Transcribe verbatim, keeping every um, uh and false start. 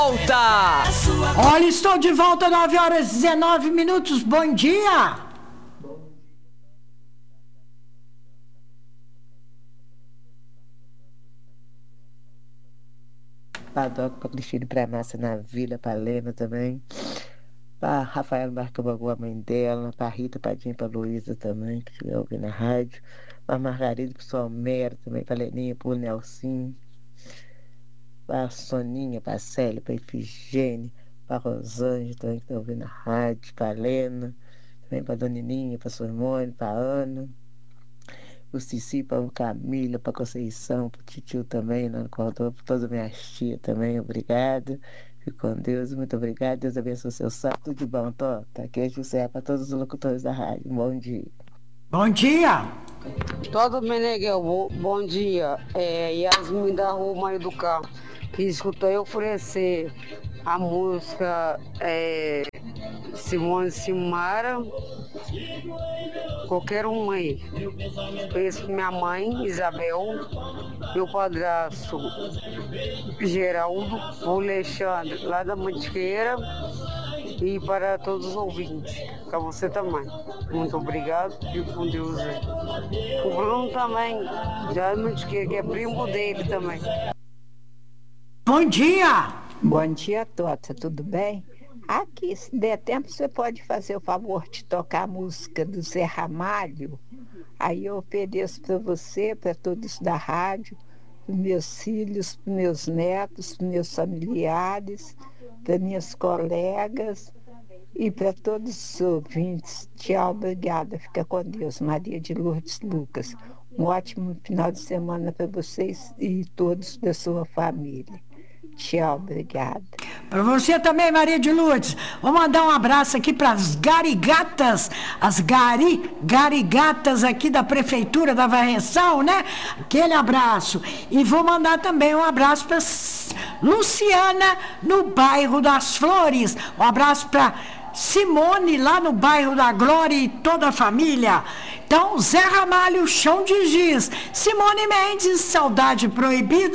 Volta! Olha, estou de volta, nove horas e dezenove minutos. Bom dia! Padoca para Cristina para Massa na Vila, para Lena também. Para Rafael Marcabangu, a mãe dela. Para Rita, para Dinha, para Luísa também, que estiver ouvindo na rádio. Para Margarida, para o Salmero também. Para Leninha, para o Nelson. Para Soninha, para Célia, para Efigênia. Para Rosângela também, que está ouvindo na rádio. Para Lena. Também para Donininha, para Simone, para Ana. O Cici, para o Camila, para Conceição, para o Titio também, lá no Cordão, para todas as minhas tias também, obrigada. Fique com Deus, muito obrigada. Deus abençoe o seu sábado, tudo de bom, Tó. Tá aqui é José, para todos os locutores da rádio. Bom dia. Bom dia! Todo Meneghel, bo- bom dia. É Yasmin da Rua Mãe do Carro, que escutou eu oferecer a música é, Simone Simara, qualquer um aí. Conheço minha mãe, Isabel, meu padrasto, Geraldo, o Alexandre, lá da Mantiqueira, e para todos os ouvintes, para você também. Muito obrigado, fico com Deus aí. O Bruno também, já da Mantiqueira, que é primo dele também. Bom dia! Bom dia, Tota, tudo bem? Aqui, se der tempo, você pode fazer o favor de tocar a música do Zé Ramalho. Aí eu ofereço para você, para todos da rádio, para meus filhos, para meus netos, para meus familiares, para minhas colegas e para todos os ouvintes. Tchau, obrigada. Fica com Deus. Maria de Lourdes Lucas. Um ótimo final de semana para vocês e todos da sua família. Tchau, obrigada. Para você também, Maria de Lourdes. Vou mandar um abraço aqui para as garigatas, as gari, garigatas aqui da Prefeitura da Varreção, né? Aquele abraço. E vou mandar também um abraço para Luciana, no bairro das Flores. Um abraço para Simone, lá no bairro da Glória, e toda a família. Então, Zé Ramalho, Chão de Giz. Simone Mendes, Saudade Proibida.